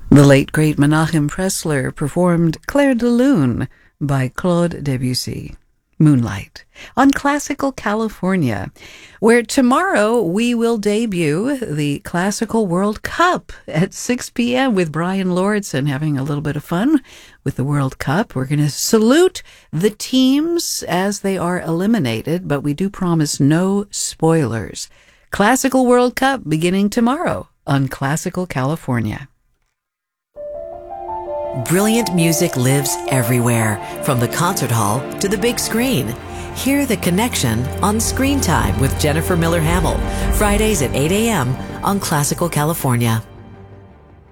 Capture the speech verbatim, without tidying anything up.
The late, great Menachem Pressler performed Clair de Lune by Claude Debussy, Moonlight, on Classical California, where tomorrow we will debut the Classical World Cup at six p.m. with Brian Lordson having a little bit of fun with the World Cup. We're going to salute the teams as they are eliminated, but we do promise no spoilers. Classical World Cup beginning tomorrow on Classical California. Brilliant music lives everywhere, from the concert hall to the big screen. Hear The Connection on Screen Time with Jennifer Miller Hamill, Fridays at eight a.m. on Classical California.